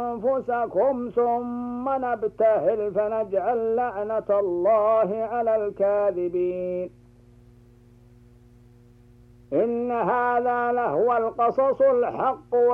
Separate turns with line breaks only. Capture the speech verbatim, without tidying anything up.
أنفسكم ثم نبتهل فنجعل لعنة الله على الكاذبين. إن هذا لهو القصص الحق.